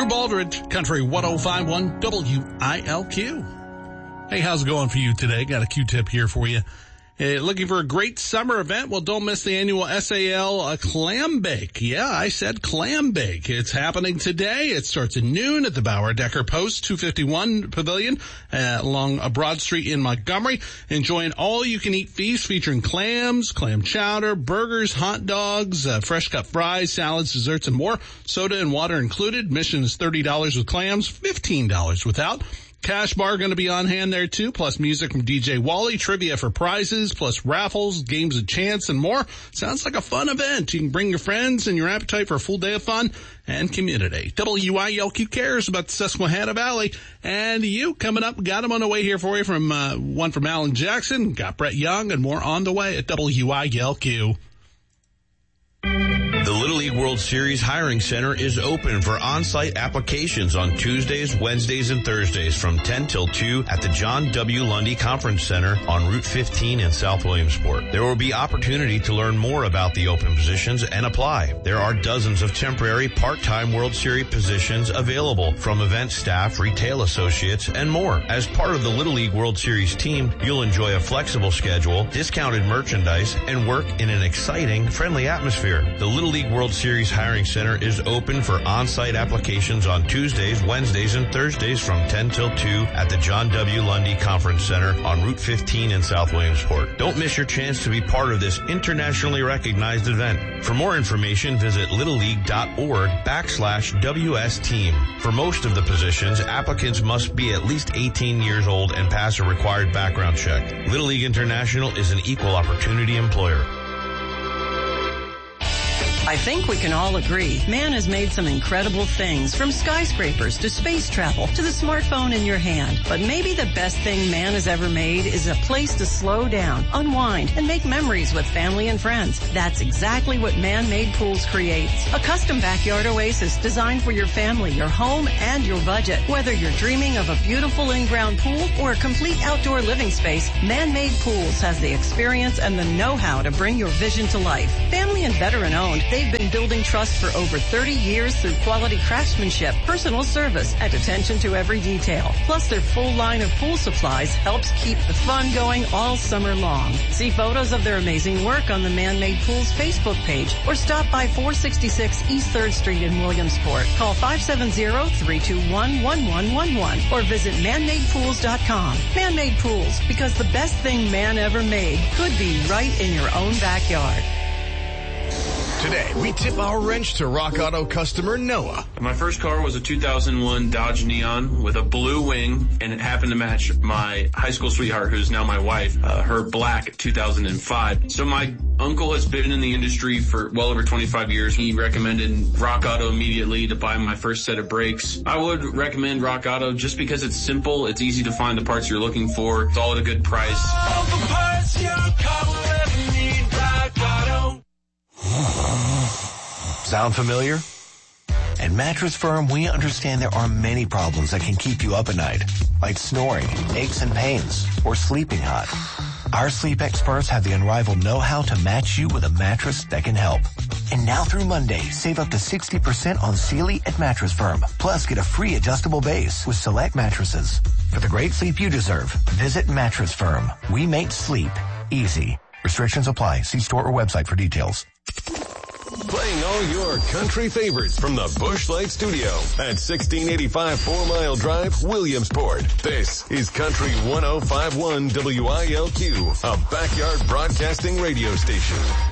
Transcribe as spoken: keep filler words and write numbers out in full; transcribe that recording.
Drew Baldridge, Country one oh five point one W I L Q. Hey, how's it going for you today? Got a Q-tip here for you. Uh, looking for a great summer event? Well, don't miss the annual S A L uh, Clam Bake. Yeah, I said Clam Bake. It's happening today. It starts at noon at the Bauer Decker Post two fifty-one Pavilion uh, along uh, Broad Street in Montgomery. Enjoy an all-you-can-eat feast featuring clams, clam chowder, burgers, hot dogs, uh, fresh-cut fries, salads, desserts, and more. Soda and water included. Admission is thirty dollars with clams, fifteen dollars without. Cash bar going to be on hand there too, plus music from D J Wally, trivia for prizes, plus raffles, games of chance, and more. Sounds like a fun event. You can bring your friends and your appetite for a full day of fun and community. W I L Q cares about the Susquehanna Valley. And you coming up, got them on the way here for you from uh, one from Alan Jackson, got Brett Young, and more on the way at W I L Q. The Little League World Series Hiring Center is open for on-site applications on Tuesdays, Wednesdays, and Thursdays from ten till two at the John W. Lundy Conference Center on Route fifteen in South Williamsport. There will be opportunity to learn more about the open positions and apply. There are dozens of temporary part-time World Series positions available from event staff, retail associates, and more. As part of the Little League World Series team, you'll enjoy a flexible schedule, discounted merchandise, and work in an exciting, friendly atmosphere. The Little League World Series Hiring Center is open for on-site applications on Tuesdays, Wednesdays, and Thursdays from ten till two at the John W. Lundy Conference Center on Route fifteen in South Williamsport. Don't miss your chance to be part of this internationally recognized event. For more information, visit littleleague.org backslash WS team. For most of the positions, applicants must be at least eighteen years old and pass a required background check. Little League International is an equal opportunity employer. I think we can all agree, man has made some incredible things, from skyscrapers to space travel to the smartphone in your hand. But maybe the best thing man has ever made is a place to slow down, unwind, and make memories with family and friends. That's exactly what Man-Made Pools creates. A custom backyard oasis designed for your family, your home, and your budget. Whether you're dreaming of a beautiful in-ground pool or a complete outdoor living space, Man-Made Pools has the experience and the know-how to bring your vision to life. Family and veteran-owned, they've been building trust for over thirty years through quality craftsmanship, personal service, and attention to every detail. Plus, their full line of pool supplies helps keep the fun going all summer long. See photos of their amazing work on the Man-Made Pools Facebook page or stop by four sixty-six East third Street in Williamsport. Call five seven zero, three two one, one one one one or visit man made pools dot com. Man-Made Pools, because the best thing man ever made could be right in your own backyard. Today, we tip our wrench to Rock Auto customer Noah. My first car was a two thousand one Dodge Neon with a blue wing, and it happened to match my high school sweetheart, who's now my wife, uh, her black two thousand five. So my uncle has been in the industry for well over twenty-five years. He recommended Rock Auto immediately to buy my first set of brakes. I would recommend Rock Auto just because it's simple, it's easy to find the parts you're looking for, it's all at a good price. All the parts your car will ever need, Rock Auto. Sound familiar? At Mattress Firm, we understand there are many problems that can keep you up at night, like snoring, aches and pains, or sleeping hot. Our sleep experts have the unrivaled know-how to match you with a mattress that can help. And now through Monday, save up to sixty percent on Sealy at Mattress Firm. Plus, get a free adjustable base with select mattresses. For the great sleep you deserve, visit Mattress Firm. We make sleep easy. Restrictions apply. See store or website for details. Playing all your country favorites from the Busch Light Studio at sixteen eighty-five Four Mile Drive, Williamsport. This is Country one oh five point one W I L Q, a backyard broadcasting radio station.